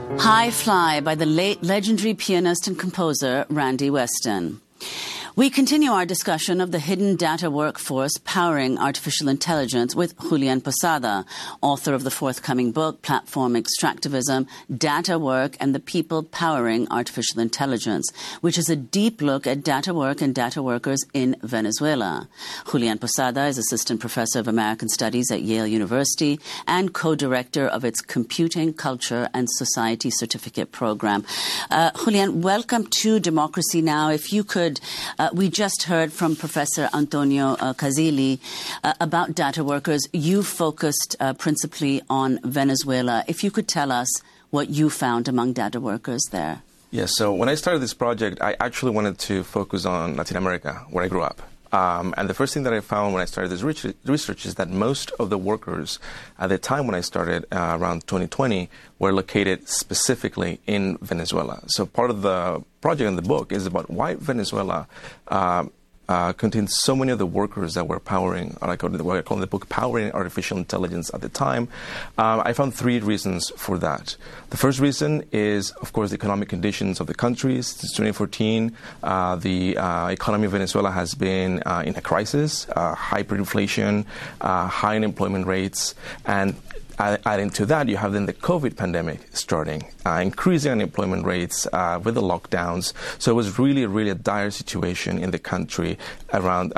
High Fly by the late legendary pianist and composer Randy Weston. We continue our discussion of the hidden data workforce powering artificial intelligence with Julian Posada, author of the forthcoming book, Platform Extractivism, Data Work and the People Powering Artificial Intelligence, which is a deep look at data work and data workers in Venezuela. Julian Posada is Assistant Professor of American Studies at Yale University and co-director of its Computing, Culture and Society Certificate Program. Julian, welcome to Democracy Now! If you could... we just heard from Professor Antonio Kazili about data workers. You focused principally on Venezuela. If you could tell us what you found among data workers there. Yes, so when I started this project, I actually wanted to focus on Latin America, where I grew up. And the first thing that I found when I started this research is that most of the workers at the time when I started, around 2020, were located specifically in Venezuela. So part of the project in the book is about why Venezuela contains so many of the workers that were powering, what I call in the book, powering artificial intelligence at the time. I found three reasons for that. The first reason is, of course, the economic conditions of the country. Since 2014, the economy of Venezuela has been in a crisis, hyperinflation, high unemployment rates, and adding to that, you have then the COVID pandemic starting, increasing unemployment rates with the lockdowns. So it was really a dire situation in the country around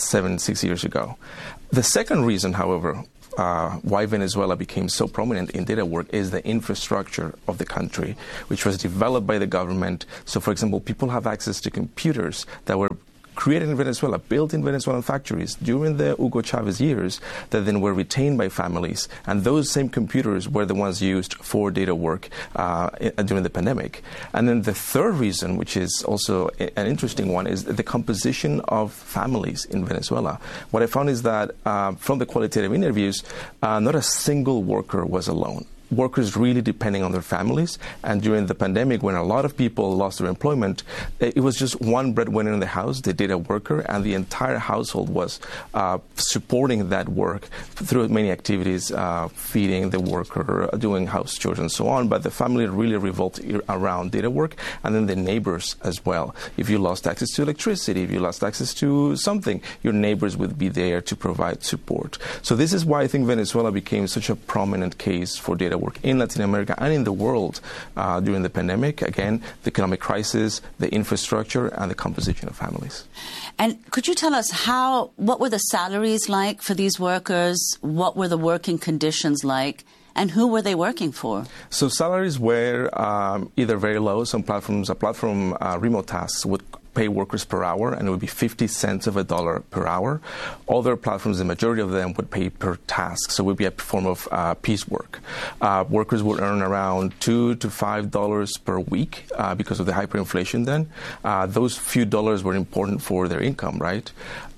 6 years ago. The second reason, however, why Venezuela became so prominent in data work is the infrastructure of the country, which was developed by the government. So, for example, people have access to computers that were created in Venezuela, built in Venezuelan factories during the Hugo Chavez years that then were retained by families. And those same computers were the ones used for data work during the pandemic. And then the third reason, which is also an interesting one, is the composition of families in Venezuela. What I found is that from the qualitative interviews, not a single worker was alone. Workers really depending on their families. And during the pandemic, when a lot of people lost their employment, it was just one breadwinner in the house, the data worker, and the entire household was supporting that work through many activities, feeding the worker, doing house chores, and so on. But the family really revolved around data work, and then the neighbors as well. If you lost access to electricity, if you lost access to something, your neighbors would be there to provide support. So this is why I think Venezuela became such a prominent case for data work in Latin America and in the world during the pandemic. Again, the economic crisis, the infrastructure, and the composition of families. And could you tell us what were the salaries like for these workers? What were the working conditions like? And who were they working for? So salaries were either very low. Some platforms, Remote Tasks, would pay workers per hour, and it would be 50 cents of a dollar per hour. Other platforms, the majority of them, would pay per task, so it would be a form of piecework. Workers would earn around $2 to $5 per week because of the hyperinflation then. Those few dollars were important for their income, right?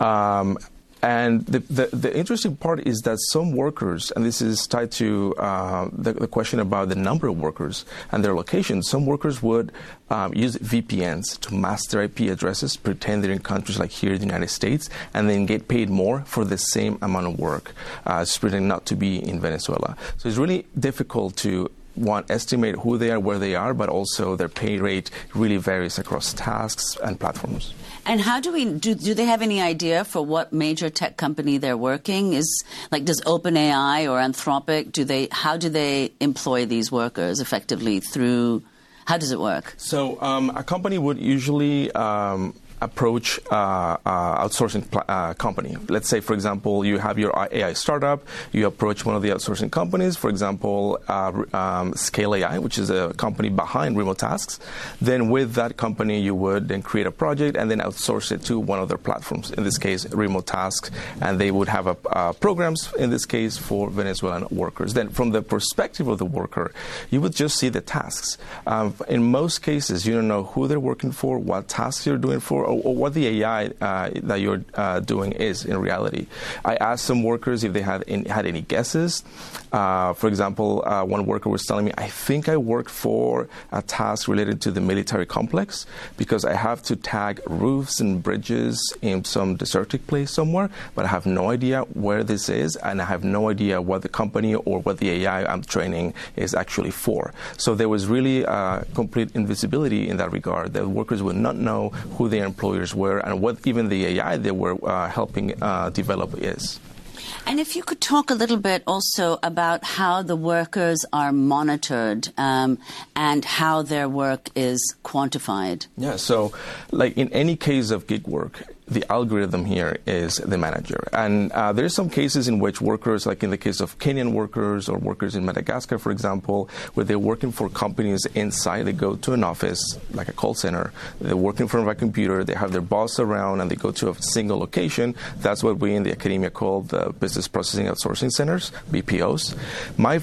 And the interesting part is that some workers, and this is tied to the question about the number of workers and their location, some workers would use VPNs to mask their IP addresses, pretend they're in countries like here in the United States, and then get paid more for the same amount of work, pretending not to be in Venezuela. So it's really difficult to estimate who they are, where they are, but also their pay rate really varies across tasks and platforms. And how do they have any idea for what major tech company they're working? Does OpenAI or Anthropic, how do they employ these workers effectively how does it work? So a company would usually approach outsourcing company. Let's say, for example, you have your AI startup, you approach one of the outsourcing companies, for example, Scale AI, which is a company behind Remote Tasks. Then with that company, you would then create a project and then outsource it to one of their platforms, in this case, Remote Tasks, and they would have programs, in this case, for Venezuelan workers. Then from the perspective of the worker, you would just see the tasks. In most cases, you don't know who they're working for, what tasks you're doing for, or what the AI that you're doing is in reality. I asked some workers if they had any guesses. For example, one worker was telling me, I think I work for a task related to the military complex because I have to tag roofs and bridges in some desertic place somewhere, but I have no idea where this is, and I have no idea what the company or what the AI I'm training is actually for. So there was really complete invisibility in that regard. The workers would not know who their employers were and what even the AI they were helping develop is. And if you could talk a little bit also about how the workers are monitored and how their work is quantified. Yeah, so like in any case of gig work, the algorithm here is the manager. And there are some cases in which workers, like in the case of Kenyan workers or workers in Madagascar, for example, where they're working for companies inside, they go to an office, like a call center, they work in front of a computer, they have their boss around, and they go to a single location. That's what we in the academia call the Business Processing Outsourcing Centers, BPOs. My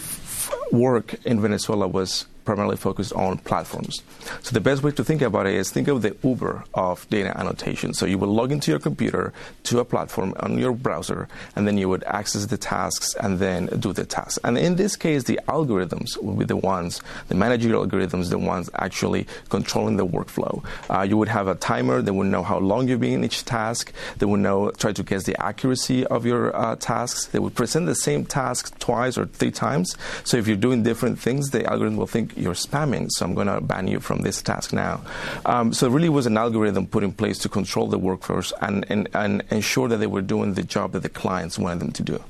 work in Venezuela was primarily focused on platforms. So the best way to think about it is think of the Uber of data annotation. So you will log into your computer to a platform on your browser, and then you would access the tasks and then do the tasks. And in this case, the algorithms will be the ones, the managerial algorithms, the ones actually controlling the workflow. You would have a timer that would know how long you've been in each task. They would try to guess the accuracy of your tasks. They would present the same task twice or 3 times. So if you're doing different things, the algorithm will think you're spamming, so I'm going to ban you from this task now. So it really was an algorithm put in place to control the workforce and ensure that they were doing the job that the clients wanted them to do.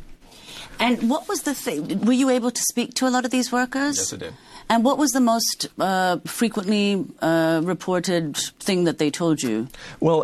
And what was the thing? Were you able to speak to a lot of these workers? Yes, I did. And what was the most frequently reported thing that they told you? Well,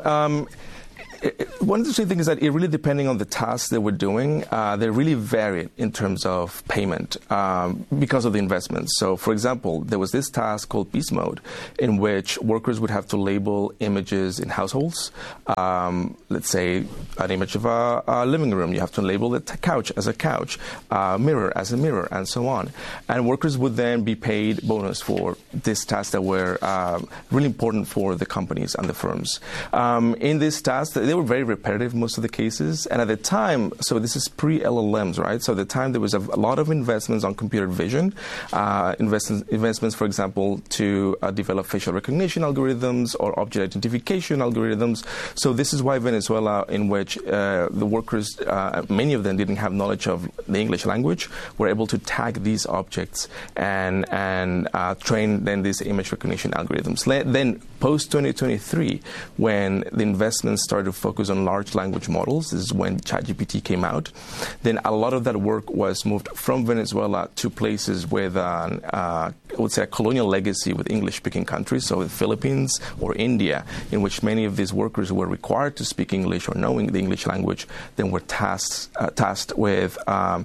one interesting thing is that it really depending on the tasks they were doing, they really varied in terms of payment because of the investments. So, for example, there was this task called Peace Mode in which workers would have to label images in households. Let's say an image of a living room. You have to label the couch as a couch, mirror as a mirror, and so on. And workers would then be paid bonus for these tasks that were really important for the companies and the firms. In this task, they were very repetitive most of the cases, and at the time, so this is pre-LLMs, right? So at the time there was a lot of investments on computer vision, investments, for example, to develop facial recognition algorithms or object identification algorithms. So this is why Venezuela, in which the workers, many of them didn't have knowledge of the English language, were able to tag these objects and train then these image recognition algorithms. Then post-2023, when the investments started to focus on large language models, this is when ChatGPT came out, then a lot of that work was moved from Venezuela to places with, I would say, a colonial legacy with English-speaking countries, so the Philippines or India, in which many of these workers were required to speak English or knowing the English language, then were tasked with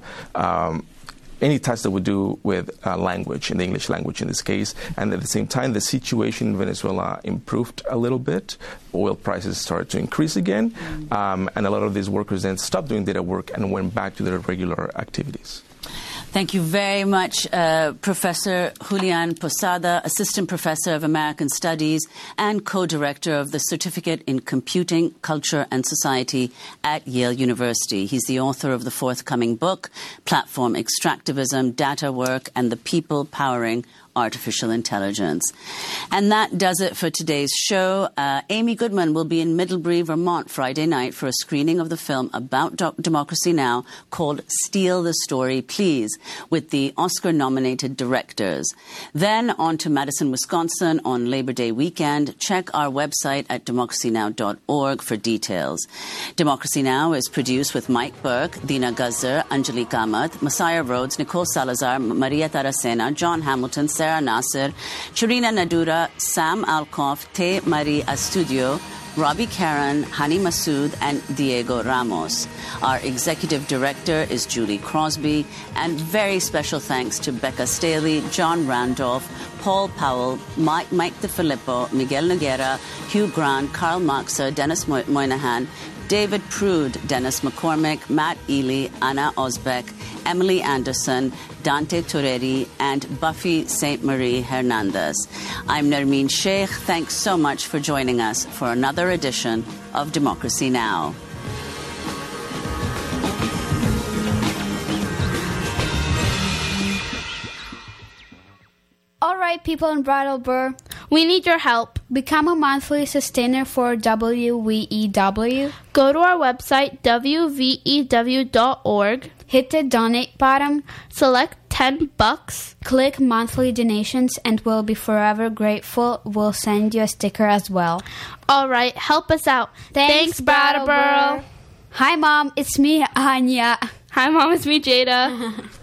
any task that would do with language, in the English language in this case. And at the same time, the situation in Venezuela improved a little bit. Oil prices started to increase again. And a lot of these workers then stopped doing data work and went back to their regular activities. Thank you very much, Professor Julian Posada, Assistant Professor of American Studies and Co-Director of the Certificate in Computing, Culture and Society at Yale University. He's the author of the forthcoming book, Platform Extractivism, Data Work, and the People Powering Artificial Intelligence. And that does it for today's show. Amy Goodman will be in Middlebury, Vermont, Friday night for a screening of the film about Democracy Now! Called Steal the Story, Please, with the Oscar-nominated directors. Then on to Madison, Wisconsin on Labor Day weekend. Check our website at democracynow.org for details. Democracy Now! Is produced with Mike Burke, Dina Gazzer, Anjali Kamath, Messiah Rhodes, Nicole Salazar, Maria Taracena, John Hamilton, Sarah Nasser, Chirina Nadura, Sam Alcoff, Te Marie Astudio, Robbie Karen, Hani Masood, and Diego Ramos. Our executive director is Julie Crosby, and very special thanks to Becca Staley, John Randolph, Paul Powell, Mike DeFilippo, Miguel Noguera, Hugh Grant, Karl Maxa, Dennis Moynihan, David Prude, Dennis McCormick, Matt Ely, Anna Osbeck, Emily Anderson, Dante Tureri, and Buffy St. Marie Hernandez. I'm Nermeen Sheikh. Thanks so much for joining us for another edition of Democracy Now! All right, people in Brattleboro, we need your help. Become a monthly sustainer for WVEW. Go to our website, wvew.org. Hit the donate button. Select $10. Click monthly donations, and we'll be forever grateful. We'll send you a sticker as well. All right, help us out. Thanks, Brattleboro. Hi, Mom. It's me, Anya. Hi, Mom. It's me, Jada.